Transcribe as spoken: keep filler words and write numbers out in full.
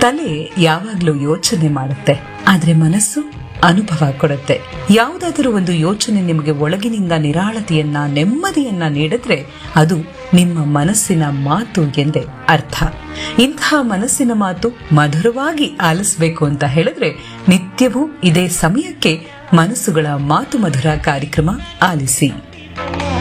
ತಲೆ ಯಾವಾಗ್ಲೂ ಯೋಚನೆ ಮಾಡುತ್ತೆ, ಆದ್ರೆ ಮನಸ್ಸು ಅನುಭವ ಕೊಡುತ್ತೆ. ಯಾವುದಾದರೂ ಒಂದು ಯೋಚನೆ ನಿಮಗೆ ಒಳಗಿನಿಂದ ನಿರಾಳತೆಯನ್ನ, ನೆಮ್ಮದಿಯನ್ನ ನೀಡಿದ್ರೆ ಅದು ನಿಮ್ಮ ಮನಸ್ಸಿನ ಮಾತು ಎಂದೇ ಅರ್ಥ. ಇಂತಹ ಮನಸ್ಸಿನ ಮಾತು ಮಧುರವಾಗಿ ಆಲಿಸಬೇಕು ಅಂತ ಹೇಳಿದ್ರೆ ನಿತ್ಯವೂ ಇದೇ ಸಮಯಕ್ಕೆ ಮನಸ್ಸುಗಳ ಮಾತು ಮಧುರ ಕಾರ್ಯಕ್ರಮ ಆಲಿಸಿ.